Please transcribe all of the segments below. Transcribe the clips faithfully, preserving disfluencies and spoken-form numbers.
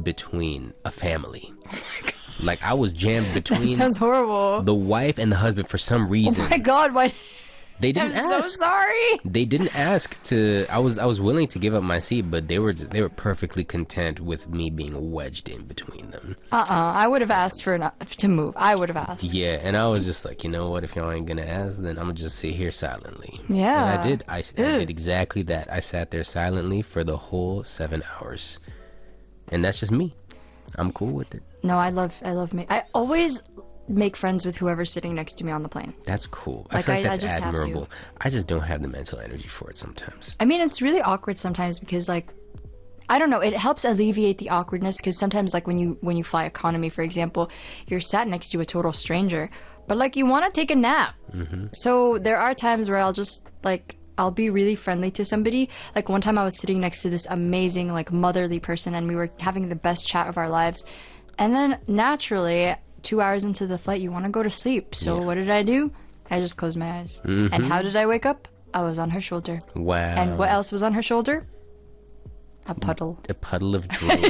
between a family. Oh my God. Like, I was jammed between that sounds horrible. the wife and the husband for some reason. Oh my God, why? They didn't I'm ask. so sorry. They didn't ask to. I was I was willing to give up my seat, but they were they were perfectly content with me being wedged in between them. Uh uh I would have asked for an, to move. I would have asked. Yeah, and I was just like, you know what? If y'all ain't gonna ask, then I'm gonna just sit here silently. Yeah. And I did. I, I did exactly that. I sat there silently for the whole seven hours, and that's just me. I'm cool with it. No, I love I love me. I always make friends with whoever's sitting next to me on the plane. That's cool. Like, I feel like I- I that's just have to. admirable. I just don't have the mental energy for it sometimes. I mean, it's really awkward sometimes because, like, I don't know. It helps alleviate the awkwardness because sometimes, like, when you when you fly economy, for example, you're sat next to a total stranger, but like you want to take a nap. Mm-hmm. So there are times where I'll just like I'll be really friendly to somebody. Like one time, I was sitting next to this amazing, like, motherly person, and we were having the best chat of our lives. And then naturally, two hours into the flight, you want to go to sleep. So Yeah. what did I do? I just closed my eyes. Mm-hmm. And how did I wake up? I was on her shoulder. Wow. And what else was on her shoulder? A puddle. A puddle of drool.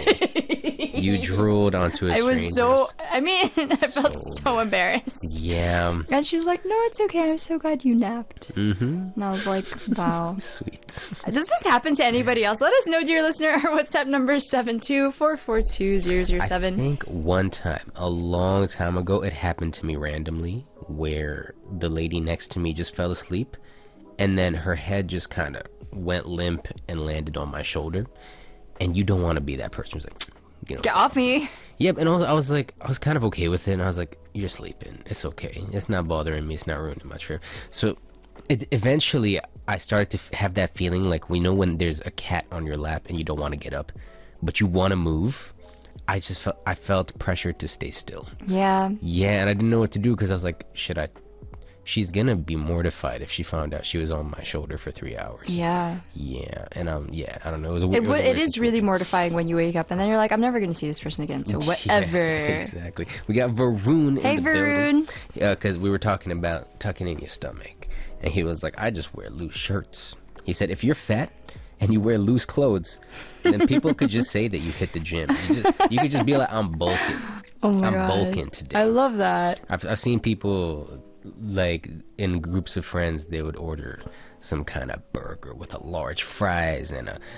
You drooled onto a I was stranger's. so, I mean, I felt so embarrassed. Yeah. And she was like, no, it's okay. I'm so glad you napped. Mm-hmm. And I was like, wow. Sweet. Does this happen to anybody else? Let us know, dear listener. Our WhatsApp number is seven two four four two zero zero I seven. think one time, a long time ago, it happened to me randomly where the lady next to me just fell asleep and then her head just kind of went limp and landed on my shoulder. And you don't want to be that person who's like, you know. Get off me. Yep, and also I was like, I was kind of okay with it, and I was like, you're sleeping. It's okay. It's not bothering me. It's not ruining my trip. So it, eventually I started to f- have that feeling like, we know when there's a cat on your lap and you don't want to get up, but you want to move. I just felt, I felt pressure to stay still. Yeah. Yeah, and I didn't know what to do because I was like, should I? She's gonna be mortified if she found out she was on my shoulder for three hours. Yeah. Yeah, and um, yeah, I don't know. It was a, It, it was w- a it weird is really situation. mortifying when you wake up and then you're like, I'm never going to see this person again. So whatever. Yeah, exactly. We got Varun Hey, in the Varun. building. Yeah, because we were talking about tucking in your stomach, and he was like, "I just wear loose shirts." He said, "If you're fat and you wear loose clothes, then people could just say that you hit the gym. You, just, you could just be like, I'm bulking. Oh my I'm God. bulking today." I love that. I've I've seen people like in groups of friends, they would order some kind of burger with a large fries and a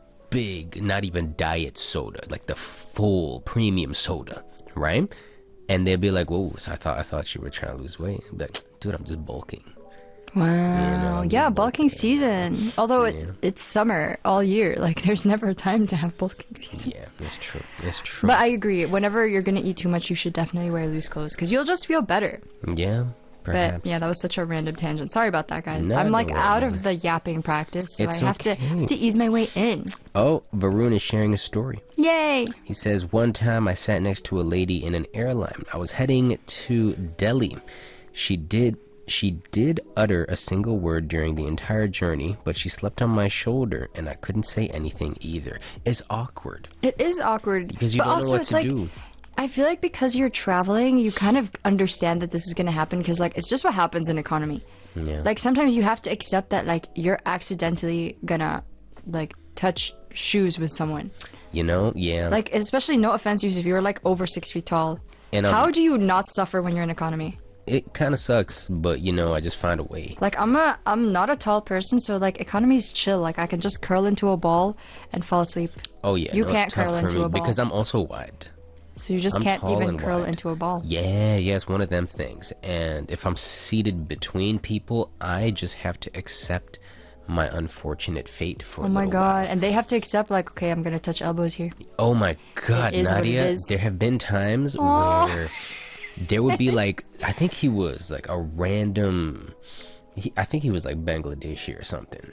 big, not even diet soda, like the full premium soda, right? And they'd be like, "Whoa!" So I thought I thought you were trying to lose weight. I'd be like, dude, I'm just bulking. Wow. know, yeah, I'm bulking season. Although Yeah. it, it's summer all year. Like, there's never a time to have bulking season. Yeah, that's true. That's true. But I agree. Whenever you're going to eat too much, you should definitely wear loose clothes because you'll just feel better. yeah, perhaps. But yeah, that was such a random tangent. Sorry about that, guys. No, I'm like no out worries. of the yapping practice, so It's I have to, okay. have to ease my way in. Oh, Varun is sharing a story. Yay! He says, one time I sat next to a lady in an airline. I was heading to Delhi. She did she did utter a single word during the entire journey, but she slept on my shoulder and I couldn't say anything either. It's awkward. It is awkward Because you but don't know also what it's to like, do. I feel like because you're traveling, you kind of understand that this is going to happen because, like, it's just what happens in economy. Yeah. Like, sometimes you have to accept that, like, you're accidentally gonna, like, touch shoes with someone. You know? Yeah. Like, especially, no offense, if you're, like, over six feet tall. And, um, how do you not suffer when you're in economy? it kind of sucks, but, you know, I just find a way. Like, I'm a, I'm not a tall person, so, like, economy's chill. Like, I can just curl into a ball and fall asleep. Oh, yeah. You no, can't it's tough curl for into me a ball. because I'm also wide. So you just I'm can't tall even and curl wide. into a ball. Yeah, yeah, it's one of them things. And if I'm seated between people, I just have to accept my unfortunate fate for Oh a my little god. while. And they have to accept, like, okay, I'm gonna touch elbows here. Oh my god, It is what it Nadia, is. there have been times Aw. where there would be like, I think he was like a random, he, I think he was like Bangladeshi or something.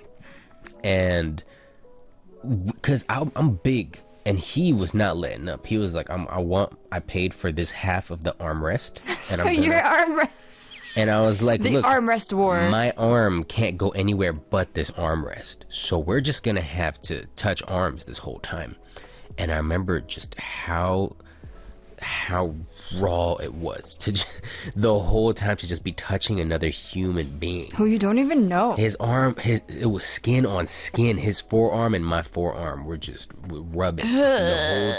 And because I'm big and he was not letting up. He was like, I'm, I want, I paid for this half of the armrest. And So I'm gonna- your arm, And I was like, the look, armrest war. my arm can't go anywhere but this armrest. So we're just going to have to touch arms this whole time. And I remember just how how raw it was to just, the whole time to just be touching another human being. Who you don't even know. His arm, his it was skin on skin. His forearm and my forearm were just rubbing the whole